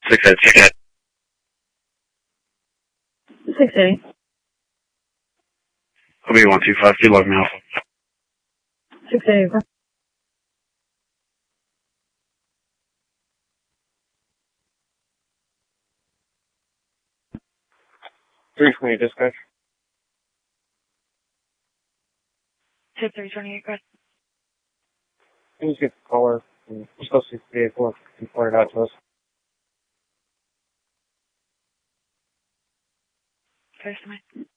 680. 680. OB125, you log me off. 680. 320 dispatch. 328, go ahead. Can you just get the caller and we're supposed to see the vehicle and point it out to us? Okay, so